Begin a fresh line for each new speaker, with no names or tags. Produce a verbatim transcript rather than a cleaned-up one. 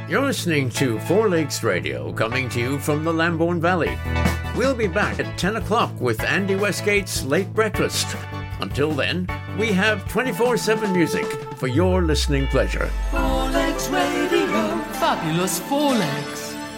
You're listening to Four Lakes Radio, coming to you from the Lambourne Valley. We'll be back at ten o'clock with Andy Westgate's Late Breakfast. Until then, we have twenty-four seven music for your listening pleasure.
Four Lakes Radio. Fabulous Four Lakes.